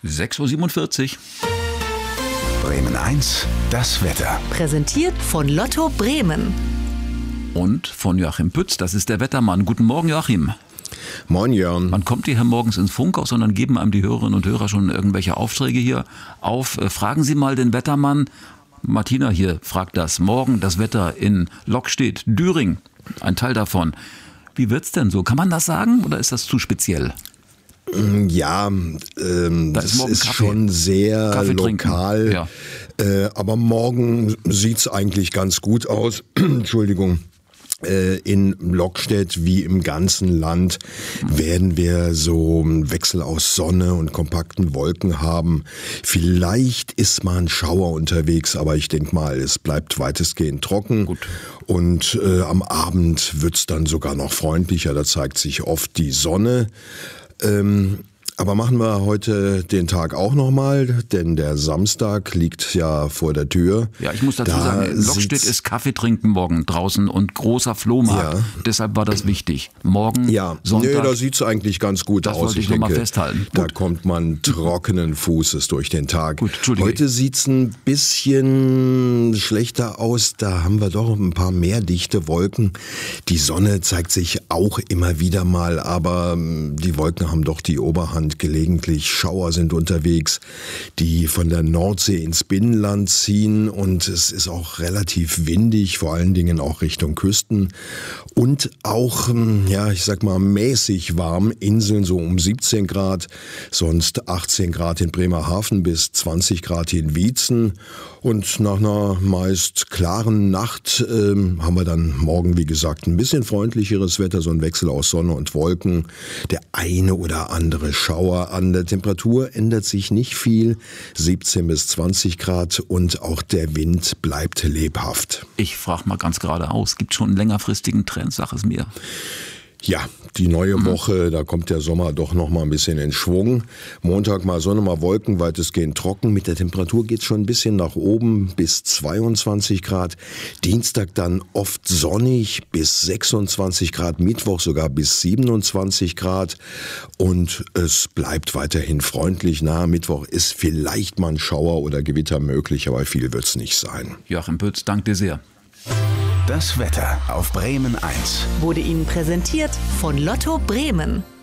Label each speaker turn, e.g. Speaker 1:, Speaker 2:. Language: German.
Speaker 1: 6:47 Uhr.
Speaker 2: Bremen 1, das Wetter.
Speaker 3: Präsentiert von Lotto Bremen.
Speaker 1: Und von Joachim Pütz, das ist der Wettermann. Guten Morgen, Joachim.
Speaker 4: Moin, Jörn.
Speaker 1: Man kommt hierher morgens ins Funkhaus und dann geben einem die Hörerinnen und Hörer schon irgendwelche Aufträge hier auf. Fragen Sie mal den Wettermann. Martina hier fragt das. Morgen das Wetter in Lockstedt, Düring, ein Teil davon. Wie wird's denn so? Kann man das sagen oder ist das zu speziell?
Speaker 4: Ja, das ist
Speaker 1: Kaffee.
Speaker 4: schon sehr
Speaker 1: Kaffee
Speaker 4: lokal.
Speaker 1: Ja.
Speaker 4: Aber morgen sieht's eigentlich ganz gut aus. Entschuldigung. In Lockstedt wie im ganzen Land werden wir so einen Wechsel aus Sonne und kompakten Wolken haben. Vielleicht ist mal ein Schauer unterwegs, aber ich denke mal, es bleibt weitestgehend trocken.
Speaker 1: Gut.
Speaker 4: Und am Abend wird's dann sogar noch freundlicher, da zeigt sich oft die Sonne. Aber machen wir heute den Tag auch nochmal, denn der Samstag liegt ja vor der Tür.
Speaker 1: Ja, ich muss dazu sagen, in Lockstedt ist Kaffee trinken morgen draußen und großer Flohmarkt.
Speaker 4: Ja.
Speaker 1: Deshalb war das wichtig. Morgen,
Speaker 4: Ja,
Speaker 1: Sonntag.
Speaker 4: nee, da sieht's eigentlich ganz gut
Speaker 1: Das
Speaker 4: aus.
Speaker 1: wollte ich noch mal festhalten.
Speaker 4: Da
Speaker 1: Gut.
Speaker 4: kommt man trockenen Fußes durch den Tag.
Speaker 1: Gut, Entschuldige.
Speaker 4: Heute sieht's ein bisschen schlechter aus. Da haben wir doch ein paar mehr dichte Wolken. Die Sonne zeigt sich auch immer wieder mal, aber die Wolken haben doch die Oberhand. Gelegentlich Schauer sind unterwegs, die von der Nordsee ins Binnenland ziehen und es ist auch relativ windig, vor allen Dingen auch Richtung Küsten und auch, ja, ich sag mal mäßig warm, Inseln so um 17 Grad, sonst 18 Grad in Bremerhaven bis 20 Grad in Wietzen und nach einer meist klaren Nacht haben wir dann morgen, wie gesagt, ein bisschen freundlicheres Wetter, so ein Wechsel aus Sonne und Wolken, der eine oder andere Schauer. An der Temperatur ändert sich nicht viel, 17 bis 20 Grad und auch der Wind bleibt lebhaft.
Speaker 1: Ich frage mal ganz geradeaus, gibt es schon einen längerfristigen Trend, sag es mir.
Speaker 4: Ja, die neue Woche, da kommt der Sommer doch noch mal ein bisschen in Schwung. Montag mal Sonne, mal Wolken, weitestgehend trocken. Mit der Temperatur geht's schon ein bisschen nach oben bis 22 Grad. Dienstag dann oft sonnig bis 26 Grad. Mittwoch sogar bis 27 Grad. Und es bleibt weiterhin freundlich. Nahe Mittwoch ist vielleicht mal ein Schauer oder Gewitter möglich, aber viel wird's nicht sein.
Speaker 1: Joachim Pütz, danke dir sehr.
Speaker 2: Das Wetter auf Bremen 1.
Speaker 3: Wurde Ihnen präsentiert von Lotto Bremen.